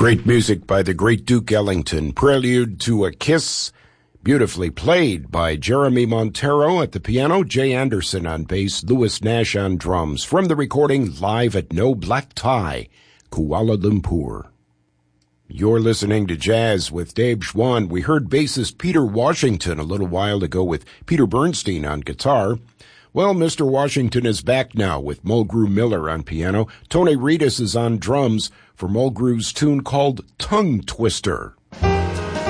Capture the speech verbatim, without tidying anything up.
Great music by the great Duke Ellington. Prelude to a Kiss, beautifully played by Jeremy Montero at the piano, Jay Anderson on bass, Louis Nash on drums. From the recording live at No Black Tie, Kuala Lumpur. You're listening to Jazz with Dave Schwann. We heard bassist Peter Washington a little while ago with Peter Bernstein on guitar. Well, Mister Washington is back now with Mulgrew Miller on piano. Tony Reedus is on drums for Mulgrew's tune called Tongue Twister.